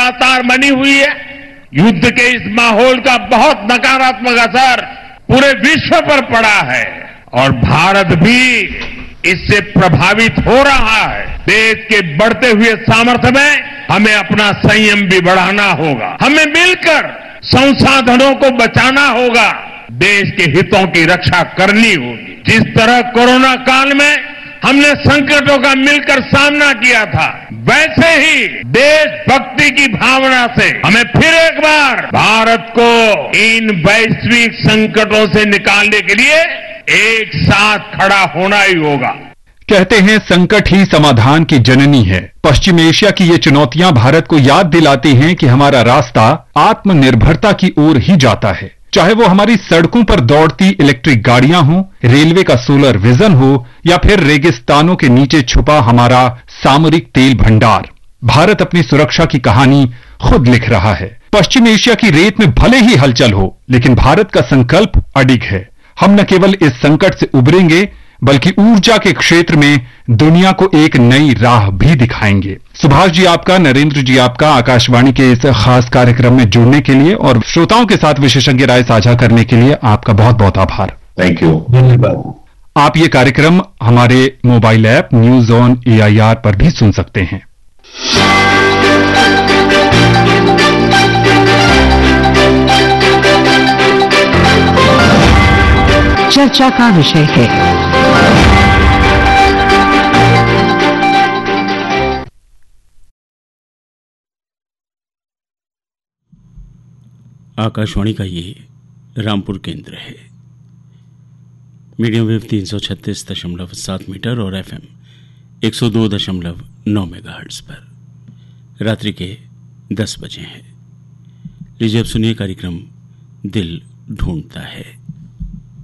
लगातार बनी हुई है। युद्ध के इस माहौल का बहुत नकारात्मक असर पूरे विश्व पर पड़ा है और भारत भी इससे प्रभावित हो रहा है। देश के बढ़ते हुए सामर्थ्य में हमें अपना संयम भी बढ़ाना होगा। हमें मिलकर संसाधनों को बचाना होगा, देश के हितों की रक्षा करनी होगी। जिस तरह कोरोना काल में हमने संकटों का मिलकर सामना किया था, वैसे ही देशभक्ति की भावना से हमें फिर एक बार भारत को इन वैश्विक संकटों से निकालने के लिए एक साथ खड़ा होना ही होगा। कहते हैं संकट ही समाधान की जननी है। पश्चिम एशिया की ये चुनौतियां भारत को याद दिलाती हैं कि हमारा रास्ता आत्मनिर्भरता की ओर ही जाता है। चाहे वो हमारी सड़कों पर दौड़ती इलेक्ट्रिक गाड़ियां हों, रेलवे का सोलर विजन हो या फिर रेगिस्तानों के नीचे छुपा हमारा सामरिक तेल भंडार, भारत अपनी सुरक्षा की कहानी खुद लिख रहा है। पश्चिम एशिया की रेत में भले ही हलचल हो, लेकिन भारत का संकल्प अडिग है। हम न केवल इस संकट से उबरेंगे, बल्कि ऊर्जा के क्षेत्र में दुनिया को एक नई राह भी दिखाएंगे। सुभाष जी आपका, नरेंद्र जी आपका आकाशवाणी के इस खास कार्यक्रम में जुड़ने के लिए और श्रोताओं के साथ विशेषज्ञ राय साझा करने के लिए आपका बहुत बहुत आभार। थैंक यू, धन्यवाद। आप ये कार्यक्रम हमारे mobile app news on AIR पर भी सुन सकते हैं। चर्चा का विषय है आकाशवाणी का ये रामपुर केंद्र है। मीडियम वेव 336.7 मीटर और FM 102.9 मेगाहर्ट्ज पर रात्रि के 10 बजे हैं। लीजिए अब सुनिए कार्यक्रम दिल ढूंढता है।